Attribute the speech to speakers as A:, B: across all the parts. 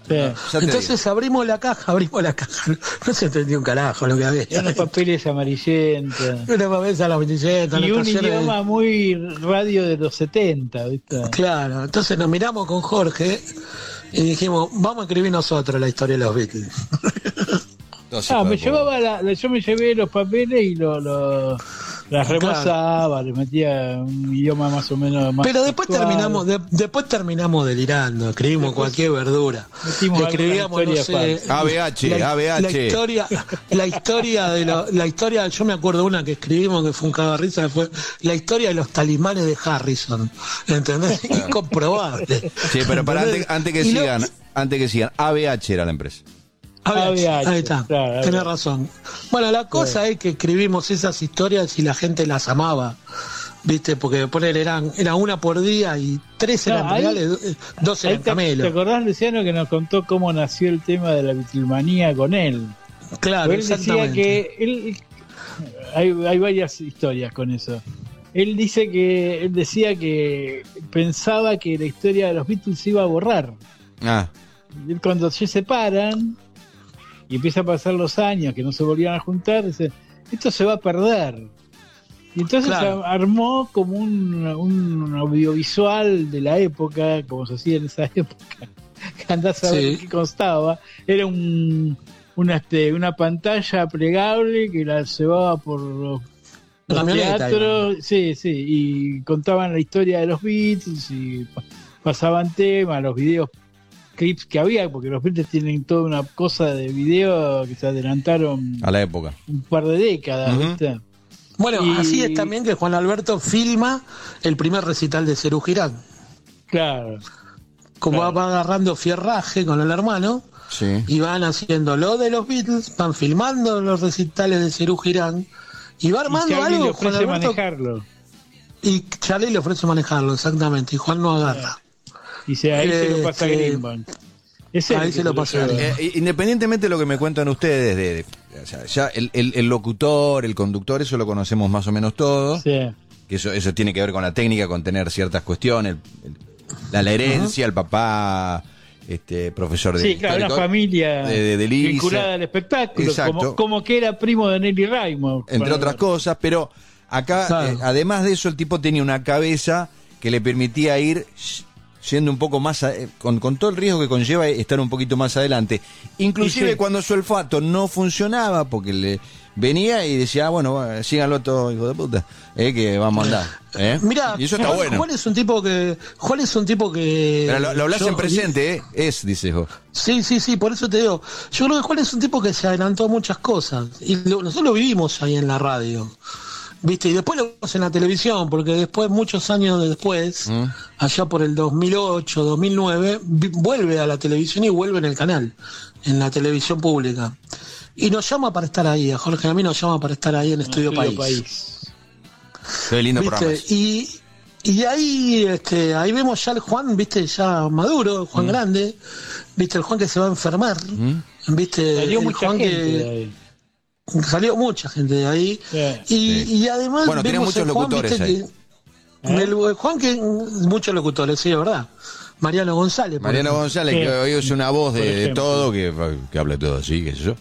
A: Sí.
B: Entonces abrimos la caja, no se entendió un carajo lo que había.
A: Unos papeles amarillentos.
B: Una papel amarillenta.
A: Y un idioma muy radio de los 70, ¿viste?
B: Claro, entonces nos miramos con Jorge y dijimos, vamos a escribir nosotros la historia de los Beatles.
A: Yo me llevé los papeles y las remasaba, le metía un idioma más o menos más.
B: Pero después terminamos delirando, escribimos cualquier verdura. Escribíamos, no sé, la historia, yo me acuerdo una que escribimos que fue un cago de risa, que fue la historia de los talismanes de Harrison, ¿entendés? Incomprobable.
C: Sí, pero para antes que sigan, ABH era la empresa.
B: Ahí está,
A: claro,
B: tenés razón. Bueno, la cosa es que escribimos esas historias y la gente las amaba, ¿viste? Porque poner era una por día y 3 eran reales, 2 eran camelos.
A: ¿Te acordás, Luciano, que nos contó cómo nació el tema de la Beatlemanía con él?
B: Claro,
A: él decía que hay varias historias con eso. Él decía que pensaba que la historia de los Beatles se iba a borrar. Y cuando se separan y empieza a pasar los años que no se volvían a juntar, dice, esto se va a perder. Y entonces armó como un audiovisual de la época, como se hacía en esa época, que andás a ver qué constaba. Era una pantalla plegable que la llevaba por los teatros, y contaban la historia de los Beatles y pasaban temas, los videos, clips que había, porque los Beatles tienen toda una cosa de video que se adelantaron
C: a la época,
A: un par de décadas, ¿viste?
B: Bueno, así es también que Juan Alberto filma el primer recital de Serú Girán.
A: Claro.
B: Como va agarrando fierraje con el hermano, y van haciendo lo de los Beatles, van filmando los recitales de Serú Girán, y va armando algo.
A: Le ofrece manejarlo.
B: Y Charlie le ofrece manejarlo, exactamente, y Juan no agarra.
A: Dice, ahí se lo pasa a Greenbank.
B: Ahí se lo pasa.
C: Independientemente de lo que me cuentan ustedes, o sea, ya el locutor, el conductor, eso lo conocemos más o menos todo.
A: Sí.
C: Que eso tiene que ver con la técnica, con tener ciertas cuestiones, la herencia, el papá, profesor de.
A: Sí, claro, una familia vinculada al espectáculo, como que era primo de Nelly Raymond.
C: Entre otras cosas, pero acá, además de eso, el tipo tenía una cabeza que le permitía ir yendo un poco más, con todo el riesgo que conlleva estar un poquito más adelante. Inclusive cuando su olfato no funcionaba, porque le venía y decía, bueno, síganlo todo, hijo de puta, que vamos a andar.
B: Mirá,
C: y eso está bueno.
B: Juan es un tipo que...
C: Pero lo hablas en presente, dice vos.
B: Sí, por eso te digo. Yo creo que Juan es un tipo que se adelantó a muchas cosas. Y nosotros lo vivimos ahí en la radio. ¿Viste? Y después lo vimos en la televisión, porque después, muchos años después, allá por el 2008, 2009, vuelve a la televisión y vuelve en el canal, en la televisión pública. Y nos llama para estar ahí, a Jorge y a mí nos llama para estar ahí en Estudio País.
C: Qué lindo programa.
B: Y ahí vemos ya al Juan, ¿viste? Ya maduro, el Juan grande, ¿viste? El Juan que se va a enfermar, ¿viste?
A: Salió
B: el
A: mucha
B: Juan
A: gente de ahí.
B: Salió mucha gente de ahí. Y además,
C: bueno, tiene muchos locutores ahí.
B: El Juan, que muchos locutores, sí, es verdad. Mariano González,
C: que hoy es una voz de todo, que habla todo así, qué sé yo.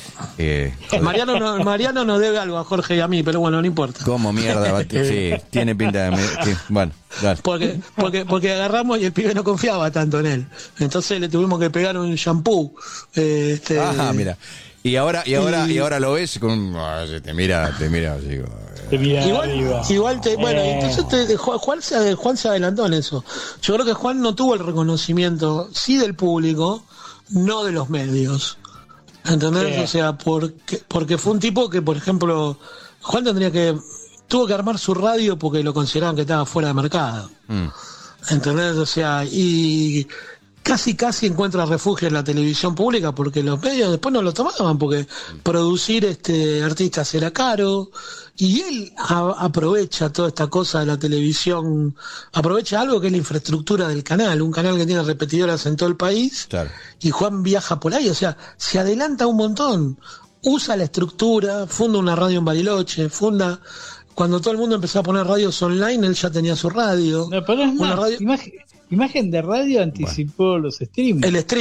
B: Mariano nos debe algo a Jorge y a mí, pero bueno, no importa.
C: ¿Cómo mierda? Sí, tiene pinta de... bueno, dale.
B: Porque agarramos y el pibe no confiaba tanto en él. Entonces le tuvimos que pegar un shampoo.
C: Mira. Y ahora lo ves con te mira así.
B: Entonces Juan se adelantó en eso. Yo creo que Juan no tuvo el reconocimiento, sí del público, no de los medios. ¿Entendés? O sea, porque fue un tipo que, por ejemplo, Juan tuvo que armar su radio porque lo consideraban que estaba fuera de mercado. ¿Entendés? O sea, y casi encuentra refugio en la televisión pública porque los medios después no lo tomaban, porque producir artistas era caro, y él aprovecha toda esta cosa de la televisión, aprovecha algo que es la infraestructura del canal, un canal que tiene repetidoras en todo el país, y Juan viaja por ahí, o sea, se adelanta un montón, usa la estructura, funda una radio en Bariloche, cuando todo el mundo empezó a poner radios online, él ya tenía su radio.
A: No, pero es más, imagen de radio anticipó los streaming.